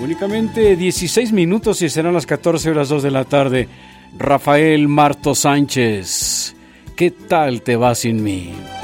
Únicamente 16 minutos y serán las 14:02 de la tarde. Rafael Marto Sánchez, ¿qué tal te va sin mí?